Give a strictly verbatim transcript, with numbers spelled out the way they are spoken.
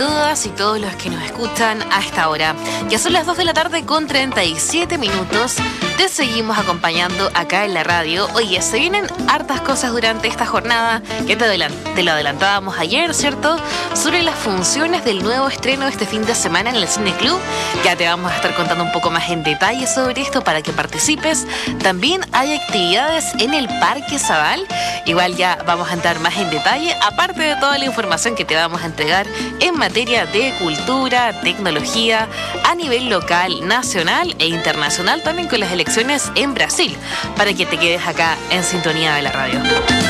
todas y todos los que nos escuchan a esta hora. Ya son las dos de la tarde con treinta y siete minutos. Te seguimos acompañando acá en la radio. Oye, se vienen hartas cosas durante esta jornada que te, adelant- te lo adelantábamos ayer, ¿cierto? Sobre las funciones del nuevo estreno de este fin de semana en el Cine Club. Ya te vamos a estar contando un poco más en detalle sobre esto para que participes. También hay actividades en el Parque Zabal. Igual ya vamos a entrar más en detalle, aparte de toda la información que te vamos a entregar en materia de cultura, tecnología, a nivel local, nacional e internacional, también con las elecciones en Brasil, para que te quedes acá en sintonía de la radio.